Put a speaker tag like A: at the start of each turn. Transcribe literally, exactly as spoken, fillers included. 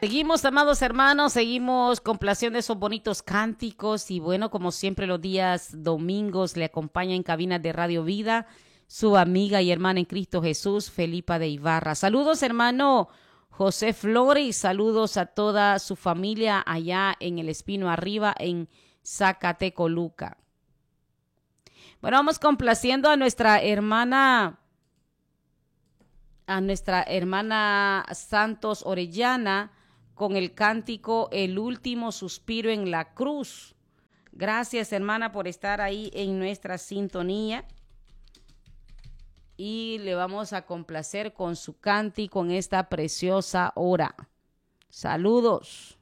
A: Seguimos, amados hermanos, seguimos complaciendo esos bonitos cánticos y bueno, como siempre los días domingos le acompaña en cabina de Radio Vida su amiga y hermana en Cristo Jesús, Felipa de Ibarra. Saludos, hermano José Flores, saludos a toda su familia allá en el Espino Arriba, en Zacatecoluca. Bueno, vamos complaciendo a nuestra hermana, a nuestra hermana Santos Orellana con el cántico El último suspiro en la cruz. Gracias, hermana, por estar ahí en nuestra sintonía. Y le vamos a complacer con su cántico en esta preciosa hora. Saludos.